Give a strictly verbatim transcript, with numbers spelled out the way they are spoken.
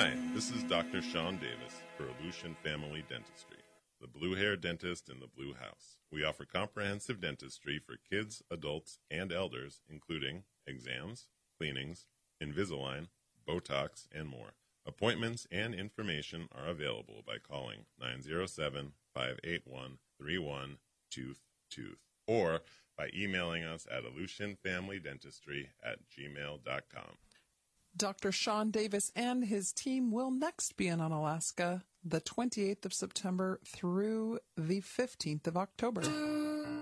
Hi, this is Doctor Sean Davis for Aleutian Family Dentistry, the Blue Hair Dentist in the Blue House. We offer comprehensive dentistry for kids, adults, and elders, including exams, cleanings, Invisalign, Botox, and more. Appointments and information are available by calling nine zero seven, five eight one, three one two two or by emailing us at aleutianfamilydentistry at gmail dot com. Doctor Sean Davis and his team will next be in Unalaska the twenty-eighth of September through the fifteenth of October.